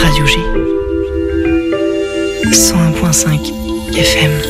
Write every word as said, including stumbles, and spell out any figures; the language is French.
Radio G. cent un virgule cinq F M.